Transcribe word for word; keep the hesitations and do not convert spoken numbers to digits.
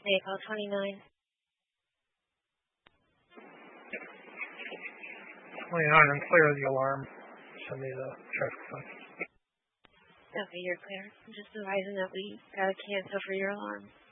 May I call twenty-nine? twenty-nine, and clear the alarm. Send me the traffic sign. Okay, you're clear. I'm just advising that we gotta cancel for your alarm.